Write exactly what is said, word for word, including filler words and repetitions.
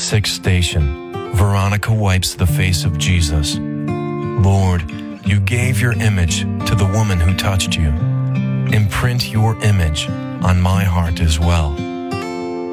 Sixth station. Veronica wipes the face of Jesus. Lord, you gave your image to the woman who touched you. Imprint your image on my heart as well.